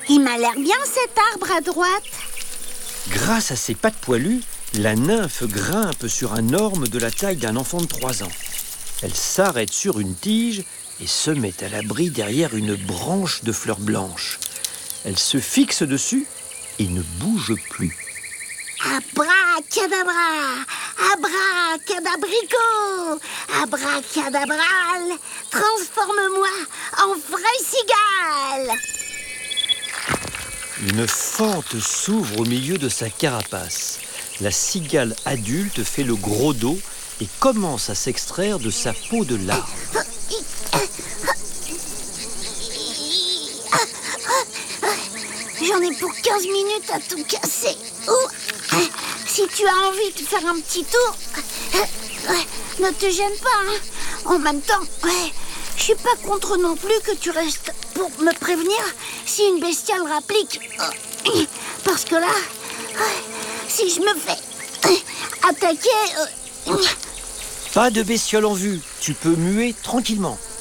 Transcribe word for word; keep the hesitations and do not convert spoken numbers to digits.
Il m'a l'air bien cet arbre à droite. Grâce à ses pattes poilues, la nymphe grimpe sur un orme de la taille d'un enfant de trois ans. Elle s'arrête sur une tige et se met à l'abri derrière une branche de fleurs blanches. Elle se fixe dessus et ne bouge plus. Abracadabra, abracadabrico, abracadabral, transforme-moi en vraie cigale. Une fente s'ouvre au milieu de sa carapace. La cigale adulte fait le gros dos et commence à s'extraire de sa peau de larve. J'en ai pour quinze minutes à tout casser. Ouh. Si tu as envie de faire un petit tour, ne te gêne pas. Hein. En même temps, je suis pas contre non plus que tu restes pour me prévenir si une bestiale rapplique. Parce que là, si je me fais attaquer... Pas de bestiole en vue, tu peux muer tranquillement.